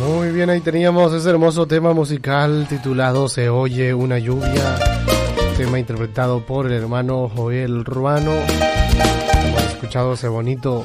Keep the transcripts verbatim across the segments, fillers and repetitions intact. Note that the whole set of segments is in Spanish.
Muy bien, ahí teníamos ese hermoso tema musical titulado Se oye una lluvia, tema interpretado por el hermano Joel Ruano. Hemos escuchado ese bonito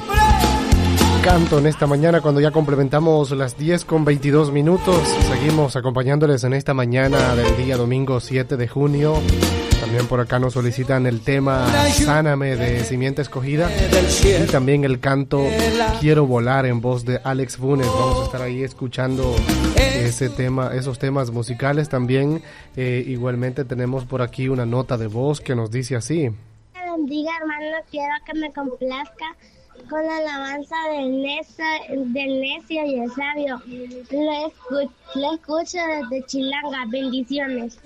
canto en esta mañana cuando ya complementamos las diez con veintidós minutos. Seguimos acompañándoles en esta mañana del día domingo siete de junio. También por acá nos solicitan el tema Sáname de Simiente Escogida y también el canto Quiero Volar en voz de Alex Funes. Vamos a estar ahí escuchando ese tema, esos temas musicales. También eh, igualmente tenemos por aquí una nota de voz que nos dice así: bendiga, hermano, quiero que me complazca con la alabanza del necio, del necio y el sabio. Lo escucho, lo escucho desde Chilanga. Bendiciones.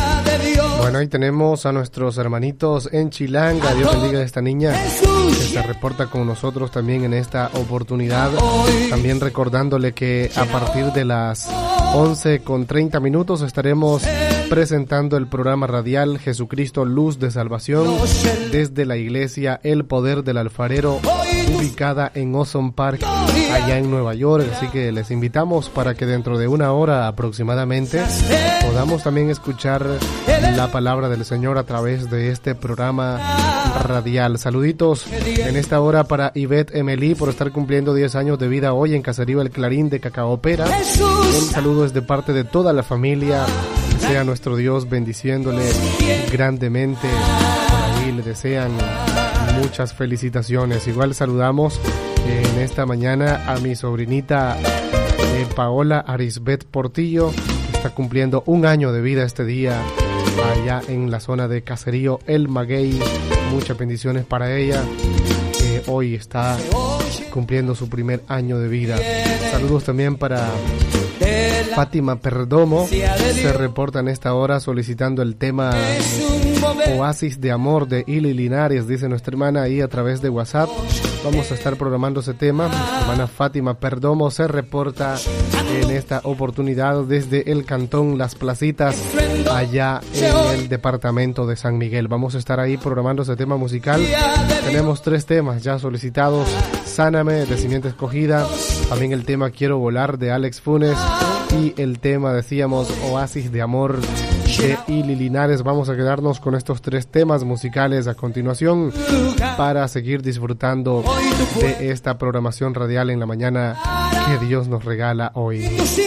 Bueno, ahí tenemos a nuestros hermanitos en Chilanga. Dios bendiga a esta niña que se reporta con nosotros también en esta oportunidad. También recordándole que a partir de las once con treinta minutos estaremos presentando el programa radial Jesucristo Luz de Salvación desde la iglesia El Poder del Alfarero, ubicada en Ozone Park, allá en Nueva York. Así que les invitamos para que dentro de una hora aproximadamente podamos también escuchar la palabra del Señor a través de este programa radial. Saluditos en esta hora para Ivette Emily por estar cumpliendo diez años de vida hoy en Caserío El Clarín de Cacaopera. Un saludo es de parte de toda la familia. Sea nuestro Dios bendiciéndole grandemente. Por ahí le desean muchas felicitaciones. Igual saludamos eh, en esta mañana a mi sobrinita eh, Paola Arisbet Portillo, que está cumpliendo un año de vida este día allá en la zona de Caserío El Maguey. Muchas bendiciones para ella, que hoy está cumpliendo su primer año de vida. Saludos también para Fátima Perdomo, se reporta en esta hora solicitando el tema Oasis de Amor de Ili Linares, dice nuestra hermana ahí a través de WhatsApp. Vamos a estar programando ese tema. La hermana Fátima Perdomo se reporta en esta oportunidad desde el cantón Las Placitas, allá en el departamento de San Miguel. Vamos a estar ahí programando ese tema musical. Tenemos tres temas ya solicitados: Sáname de Simiente Escogida, también el tema Quiero Volar de Alex Funes y el tema, decíamos, Oasis de Amor de Ili Linares. Vamos a quedarnos con estos tres temas musicales a continuación para seguir disfrutando de esta programación radial en la mañana que Dios nos regala hoy.